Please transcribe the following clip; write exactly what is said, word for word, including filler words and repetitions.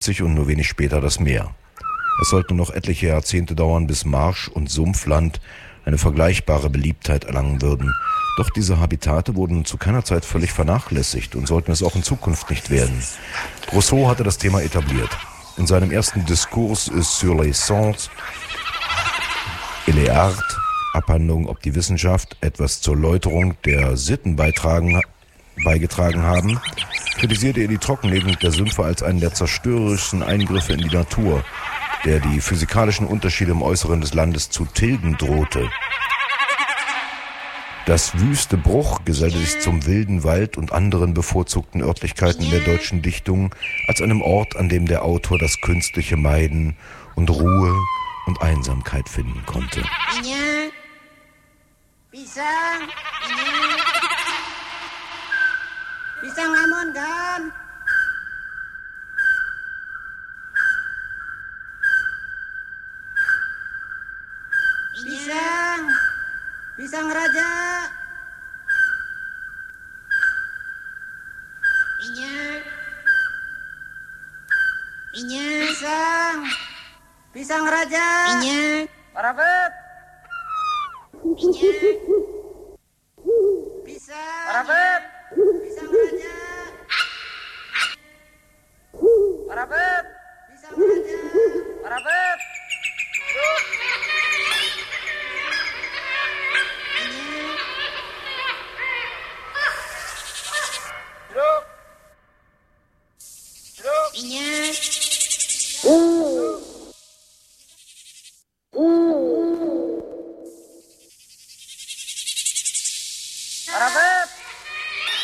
Leipzig und nur wenig später das Meer. Es sollten noch etliche Jahrzehnte dauern, bis Marsch und Sumpfland eine vergleichbare Beliebtheit erlangen würden. Doch diese Habitate wurden zu keiner Zeit völlig vernachlässigt und sollten es auch in Zukunft nicht werden. Rousseau hatte das Thema etabliert. In seinem ersten Discours sur les sciences et les arts, Abhandlung, ob die Wissenschaft etwas zur Läuterung der Sitten beitragen, beigetragen haben, kritisierte er die Trockenlegung der Sümpfe als einen der zerstörerischsten Eingriffe in die Natur, der die physikalischen Unterschiede im Äußeren des Landes zu tilgen drohte. Das wüste Bruch gesellte sich zum wilden Wald und anderen bevorzugten Örtlichkeiten in der deutschen Dichtung als einem Ort, an dem der Autor das Künstliche meiden und Ruhe und Einsamkeit finden konnte. Pisang, pisang lamon kan? Pisang, pisang raja. Minyak, minyak. Pisang, pisang raja. Minyak. Parabet. Minyak. Pisang. Parabet. Pisang raja. Parabet. Pisang raja. Parabet. Duduk. Minyak. Duduk. Duduk. Minyak.